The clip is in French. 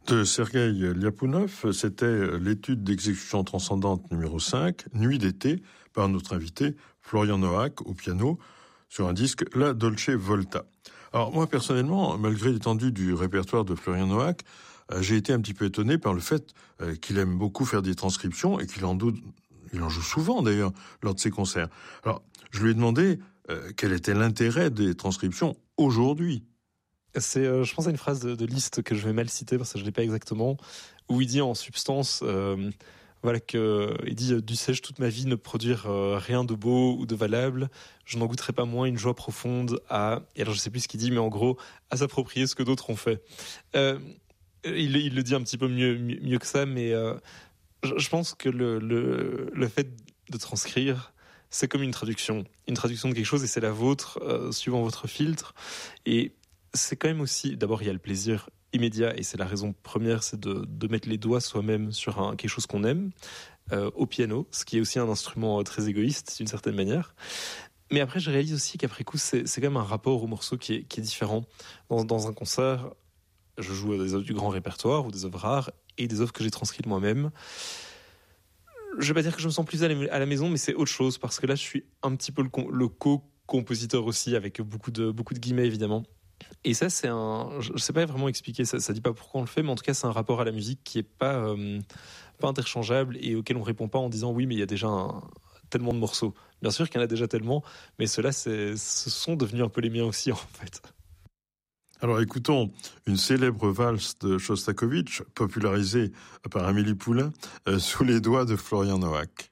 De Sergueï Liapounov, c'était l'étude d'exécution transcendante numéro 5, Nuit d'été, par notre invité Florian Noack au piano, sur un disque La Dolce Volta. Alors moi personnellement, malgré l'étendue du répertoire de Florian Noack, j'ai été un petit peu étonné par le fait qu'il aime beaucoup faire des transcriptions et qu'il en joue souvent d'ailleurs lors de ses concerts. Alors je lui ai demandé quel était l'intérêt des transcriptions aujourd'hui. C'est, je pense à une phrase de Liszt que je vais mal citer parce que je l'ai pas exactement, où il dit en substance, voilà il dit dussé-je toute ma vie ne produire rien de beau ou de valable, je n'en goûterai pas moins une joie profonde à, et alors je sais plus ce qu'il dit, mais en gros à s'approprier ce que d'autres ont fait. Il le dit un petit peu mieux que ça, mais je pense que le fait de transcrire, c'est comme une traduction de quelque chose et c'est la vôtre suivant votre filtre. Et c'est quand même aussi, d'abord il y a le plaisir immédiat et c'est la raison première, c'est de mettre les doigts soi-même sur quelque chose qu'on aime au piano, ce qui est aussi un instrument très égoïste d'une certaine manière. Mais après je réalise aussi qu'après coup c'est quand même un rapport au morceau qui est différent. Dans un concert, je joue des œuvres du grand répertoire ou des œuvres rares et des œuvres que j'ai transcrites moi-même. Je vais pas dire que je me sens plus à la maison, mais c'est autre chose parce que là je suis un petit peu le co-compositeur aussi, avec beaucoup de guillemets évidemment. Et ça, je sais pas vraiment expliquer, ça dit pas pourquoi on le fait, mais en tout cas, c'est un rapport à la musique qui est pas interchangeable et auquel on répond pas en disant oui, mais il y a déjà tellement de morceaux. Bien sûr qu'il y en a déjà tellement, mais ceux-là, ce sont devenus un peu les miens aussi, en fait. Alors écoutons une célèbre valse de Shostakovich, popularisée par Amélie Poulain, sous les doigts de Florian Noack.